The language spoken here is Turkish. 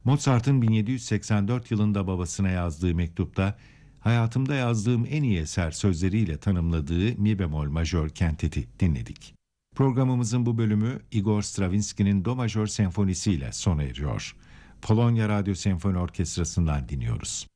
Mozart'ın 1784 yılında babasına yazdığı mektupta, hayatımda yazdığım en iyi eser sözleriyle tanımladığı mi bemol majör kenteti dinledik. Programımızın bu bölümü Igor Stravinsky'nin Do majör senfonisiyle sona eriyor. Polonya Radyo Senfoni Orkestrası'ndan dinliyoruz.